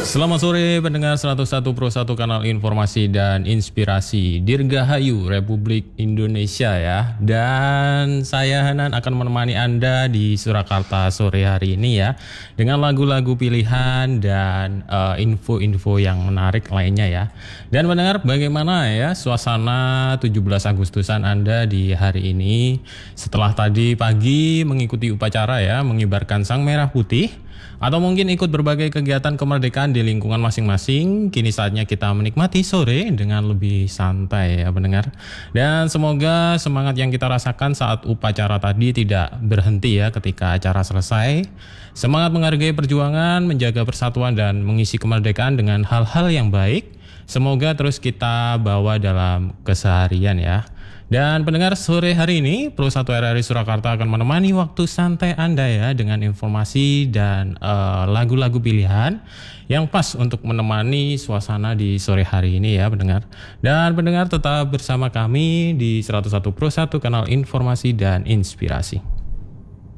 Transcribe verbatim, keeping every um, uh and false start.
Selamat sore pendengar seratus satu Pro satu Kanal Informasi dan Inspirasi Dirgahayu Republik Indonesia ya. Dan saya Hanan akan menemani Anda di Surakarta sore hari ini ya, dengan lagu-lagu pilihan dan uh, info-info yang menarik lainnya ya. Dan pendengar, bagaimana ya suasana tujuh belas Agustusan Anda di hari ini setelah tadi pagi mengikuti upacara ya, mengibarkan sang merah putih, atau mungkin ikut berbagai kegiatan kemerdekaan di lingkungan masing-masing. Kini saatnya kita menikmati sore dengan lebih santai ya pendengar. Dan semoga semangat yang kita rasakan saat upacara tadi tidak berhenti ya ketika acara selesai. Semangat menghargai perjuangan, menjaga persatuan dan mengisi kemerdekaan dengan hal-hal yang baik, semoga terus kita bawa dalam keseharian ya. Dan pendengar, sore hari ini Pro satu R R I Surakarta akan menemani waktu santai Anda ya, dengan informasi dan uh, lagu-lagu pilihan yang pas untuk menemani suasana di sore hari ini ya pendengar. Dan pendengar tetap bersama kami di seratus satu Pro satu Kanal Informasi dan Inspirasi.